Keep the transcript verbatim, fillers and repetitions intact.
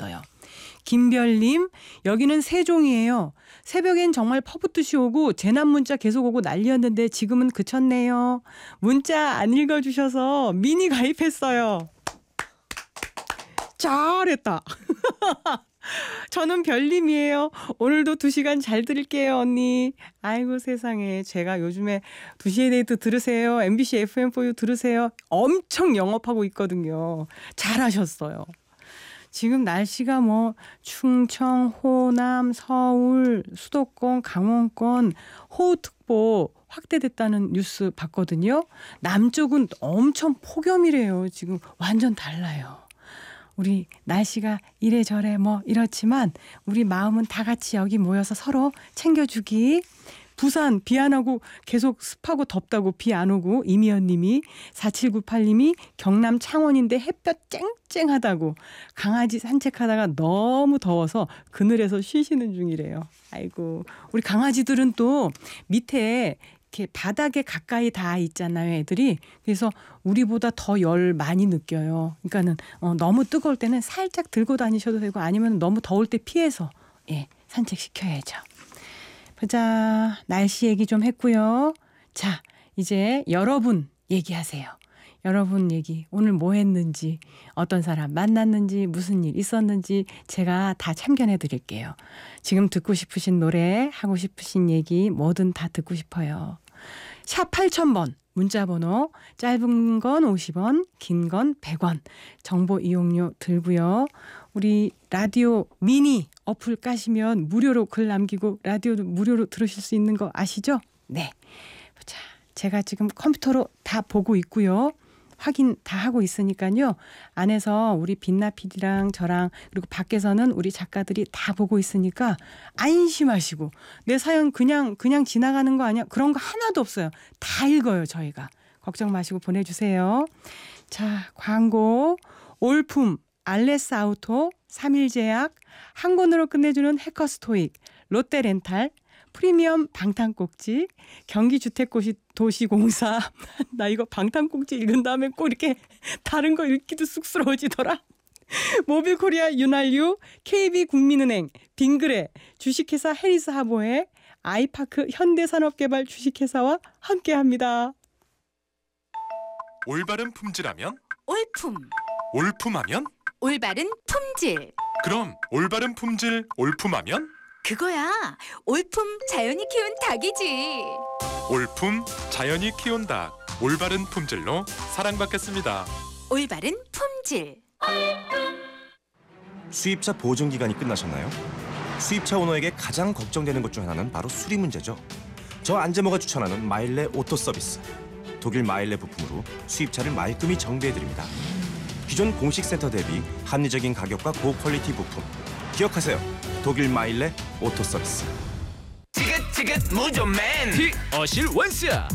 있어요. 김별님, 여기는 세종이에요. 새벽엔 정말 퍼붓듯이 오고 재난 문자 계속 오고 난리였는데 지금은 그쳤네요. 문자 안 읽어주셔서 미니 가입했어요. 잘했다. 저는 별님이에요. 오늘도 두 시간 잘 들을게요, 언니. 아이고 세상에. 제가 요즘에 두 시에 데이트 들으세요. 엠비씨 에프엠포유 들으세요. 엄청 영업하고 있거든요. 잘하셨어요. 지금 날씨가 뭐 충청, 호남, 서울, 수도권, 강원권 호우특보 확대됐다는 뉴스 봤거든요. 남쪽은 엄청 폭염이래요. 지금 완전 달라요. 우리 날씨가 이래저래 뭐 이렇지만 우리 마음은 다 같이 여기 모여서 서로 챙겨주기. 부산 비 안 오고 계속 습하고 덥다고 비 안 오고 이미연 님이 사칠구팔 님이 경남 창원인데 햇볕 쨍쨍하다고 강아지 산책하다가 너무 더워서 그늘에서 쉬시는 중이래요. 아이고 우리 강아지들은 또 밑에 이렇게 바닥에 가까이 다 있잖아요, 애들이. 그래서 우리보다 더 열 많이 느껴요. 그러니까는 어, 너무 뜨거울 때는 살짝 들고 다니셔도 되고 아니면 너무 더울 때 피해서 예, 산책시켜야죠. 보자. 날씨 얘기 좀 했고요. 자, 이제 여러분 얘기하세요. 여러분 얘기. 오늘 뭐 했는지, 어떤 사람 만났는지, 무슨 일 있었는지 제가 다 참견해 드릴게요. 지금 듣고 싶으신 노래, 하고 싶으신 얘기 뭐든 다 듣고 싶어요. 샵 팔천 번 문자번호 짧은 건 오십 원, 긴 건 백 원 정보 이용료 들고요. 우리 라디오 미니 어플 까시면 무료로 글 남기고 라디오도 무료로 들으실 수 있는 거 아시죠? 네. 자, 제가 지금 컴퓨터로 다 보고 있고요. 확인 다 하고 있으니까요. 안에서 우리 빛나 피디랑 저랑 그리고 밖에서는 우리 작가들이 다 보고 있으니까 안심하시고 내 사연 그냥 그냥 지나가는 거 아니야? 그런 거 하나도 없어요. 다 읽어요, 저희가. 걱정 마시고 보내주세요. 자, 광고. 올품, 알레스 아우토, 삼일제약, 한 권으로 끝내주는 해커스토익, 롯데렌탈, 프리미엄 방탄꼭지, 경기주택도시공사. 나 이거 방탄꼭지 읽은 다음에 꼭 이렇게 다른 거 읽기도 쑥스러워지더라. 모빌코리아 윤활유, 케이비국민은행, 빙그레, 주식회사 해리스하보의 아이파크 현대산업개발 주식회사와 함께합니다. 올바른 품질하면? 올품. 올품하면? 올바른 품질. 그럼 올바른 품질 올품하면? 그거야. 올품 자연이 키운 닭이지. 올품 자연이 키운 닭. 올바른 품질로 사랑받겠습니다. 올바른 품질. 수입차 보증 기간이 끝나셨나요? 수입차 오너에게 가장 걱정되는 것 중 하나는 바로 수리 문제죠. 저 안재모가 추천하는 마일레 오토 서비스. 독일 마일레 부품으로 수입차를 말끔히 정비해드립니다. 기존 공식 센터 대비 합리적인 가격과 고퀄리티 부품. 기억하세요. 독일 마일레 오토 서비스. 지긋지긋 무좀맨 어실 원스야.